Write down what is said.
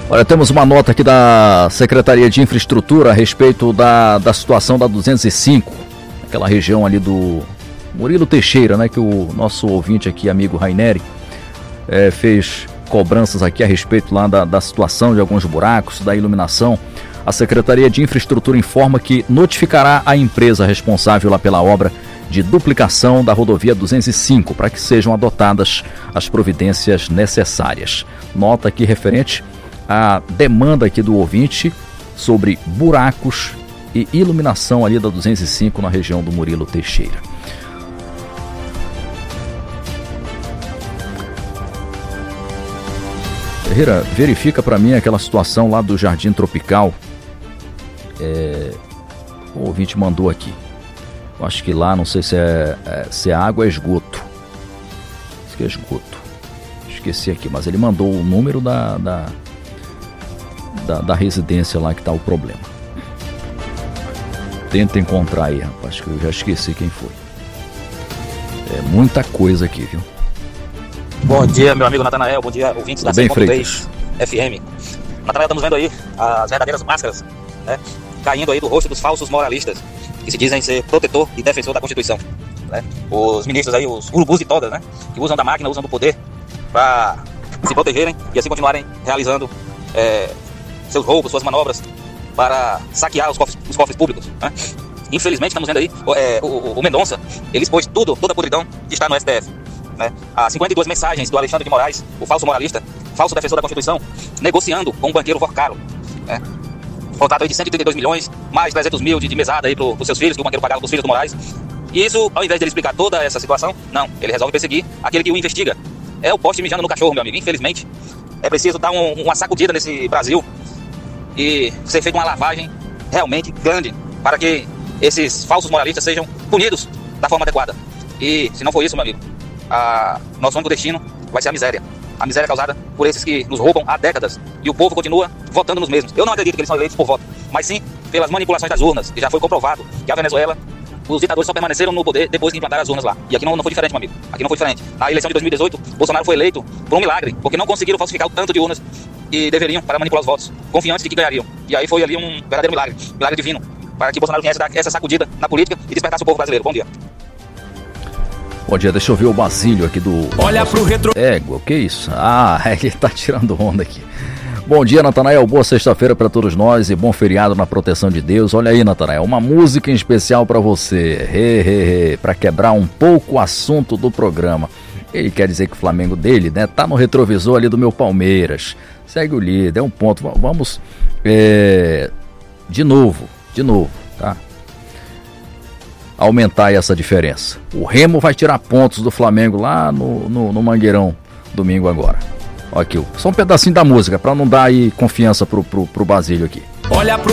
Olha, temos uma nota aqui da Secretaria de Infraestrutura a respeito da situação da 205, aquela região ali do Murilo Teixeira, né, que o nosso ouvinte aqui, amigo Raineri, fez cobranças aqui a respeito lá da situação de alguns buracos, da iluminação. A Secretaria de Infraestrutura informa que notificará a empresa responsável lá pela obra de duplicação da rodovia 205 para que sejam adotadas as providências necessárias. Nota aqui referente à demanda aqui do ouvinte sobre buracos e iluminação ali da 205 na região do Murilo Teixeira. Ferreira, verifica para mim aquela situação lá do Jardim Tropical. O ouvinte mandou aqui. Eu acho que lá, não sei se é água ou é esgoto. Acho que é esgoto. Esqueci aqui, mas ele mandou o número da residência lá que está o problema. Tenta encontrar aí, rapaz, que eu já esqueci quem foi. É muita coisa aqui, viu? Bom dia, meu amigo Natanael. Bom dia, ouvintes da 100.3 FM. Natanael, estamos vendo aí as verdadeiras máscaras, né, caindo aí do rosto dos falsos moralistas que se dizem ser protetor e defensor da Constituição, né? Os ministros aí, os urubus de todas, né, que usam da máquina, usam do poder para se protegerem e assim continuarem realizando seus roubos, suas manobras para saquear os cofres públicos, né? Infelizmente, estamos vendo aí o Mendonça, ele expôs toda a podridão que está no STF, né? Há 52 mensagens do Alexandre de Moraes, o falso moralista, falso defensor da Constituição, negociando com o banqueiro Vorcaro, né? Contrato aí de 132 milhões, mais 300 mil de mesada aí para os seus filhos, que o banqueiro pagava para os filhos do Moraes. E isso, ao invés de ele explicar toda essa situação, não, ele resolve perseguir aquele que o investiga. É o poste mijando no cachorro, meu amigo. Infelizmente, é preciso dar uma sacudida nesse Brasil e ser feita uma lavagem realmente grande para que esses falsos moralistas sejam punidos da forma adequada. E se não for isso, meu amigo, nosso único destino vai ser a miséria. A miséria causada por esses que nos roubam há décadas. E o povo continua votando nos mesmos. Eu não acredito que eles são eleitos por voto, mas sim pelas manipulações das urnas. E já foi comprovado que a Venezuela, os ditadores só permaneceram no poder depois que implantaram as urnas lá. E aqui não foi diferente, meu amigo. Aqui não foi diferente. Na eleição de 2018, Bolsonaro foi eleito por um milagre, porque não conseguiram falsificar o tanto de urnas que deveriam para manipular os votos, confiantes de que ganhariam. E aí foi ali um verdadeiro milagre divino, para que Bolsonaro viesse dar essa sacudida na política e despertasse o povo brasileiro. Bom dia. Bom dia, deixa eu ver o Basílio aqui do... Olha pro retro... o que é isso? Ele tá tirando onda aqui. Bom dia, Natanael, boa sexta-feira para todos nós e bom feriado na proteção de Deus. Olha aí, Natanael, uma música em especial para você, para quebrar um pouco o assunto do programa. Ele quer dizer que o Flamengo dele, né, tá no retrovisor ali do meu Palmeiras. Segue o líder, é um ponto. Vamos, de novo, tá? Aumentar aí essa diferença. O Remo vai tirar pontos do Flamengo lá no Mangueirão domingo agora. Ó aqui, só um pedacinho da música para não dar aí confiança pro Basílio aqui. Olha pro